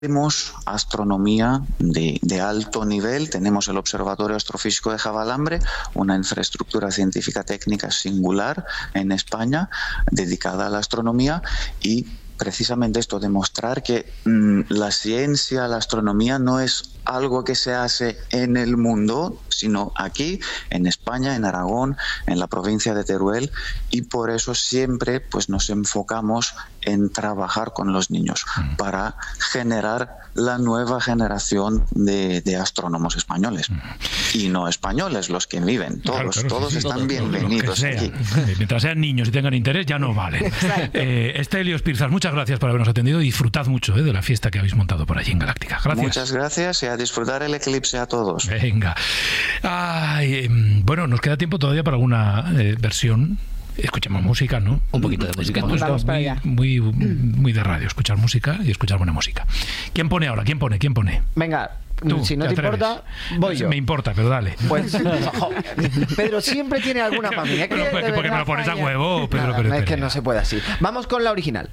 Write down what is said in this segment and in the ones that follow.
Tenemos astronomía de alto nivel, tenemos el Observatorio Astrofísico de Javalambre, una infraestructura científica técnica singular en España dedicada a la astronomía, y precisamente esto, demostrar que la ciencia, la astronomía no es algo que se hace en el mundo, sino aquí, en España, en Aragón, en la provincia de Teruel, y por eso siempre pues, nos enfocamos en trabajar con los niños para generar la nueva generación de astrónomos españoles y no españoles, los que viven, todos están bienvenidos aquí. Mientras sean niños y tengan interés, ya no vale. Stelios Pirzas, muchas gracias por habernos atendido y disfrutad mucho de la fiesta que habéis montado por allí en Galáctica. Gracias. Muchas gracias y a disfrutar el eclipse a todos. Venga. Bueno, nos queda tiempo todavía para alguna versión. Escuchamos música, ¿no? Un poquito de música. Muy de radio, escuchar música y escuchar buena música. ¿Quién pone ahora? ¿Quién pone? Venga, tú, si no te importa, voy yo. Me importa, pero dale. Pues, Pedro siempre tiene alguna para mí. Porque me lo pones a huevo, Pedro. No, es que no se puede así. Vamos con la original.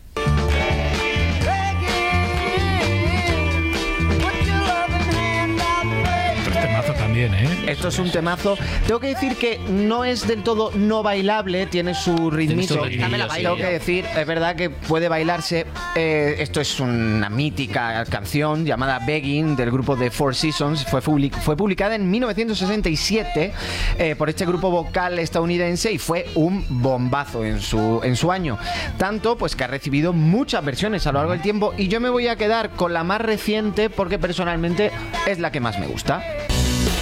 También, Esto es un temazo. Tengo que decir que no es del todo no bailable, tiene su ritmito. Tengo que decir, es verdad que puede bailarse. Esto es una mítica canción llamada Begging del grupo The Four Seasons. Fue publicada en 1967 por este grupo vocal estadounidense y fue un bombazo en su año. Tanto pues que ha recibido muchas versiones a lo largo del tiempo, y yo me voy a quedar con la más reciente porque personalmente es la que más me gusta.